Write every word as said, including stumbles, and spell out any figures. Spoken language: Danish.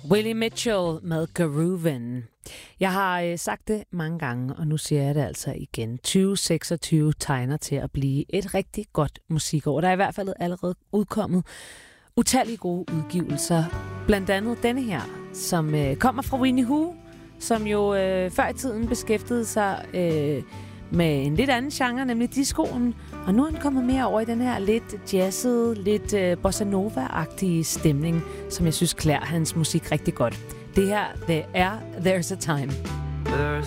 Willie Mitchell med Groovin'. Jeg har øh, sagt det mange gange, og nu siger jeg det altså igen. tyve seksogtyve tegner til at blive et rigtig godt musikår. Der er i hvert fald allerede udkommet utallige gode udgivelser. Blandt andet denne her, som øh, kommer fra Winnie Hu, som jo øh, før i tiden beskæftigede sig øh, med en lidt anden genre, nemlig discoen. Og nu er han kommet mere over i den her lidt jazzede, lidt øh, bossa nova-agtige stemning, som jeg synes klæder hans musik rigtig godt. Det her, det er There's a Time. There's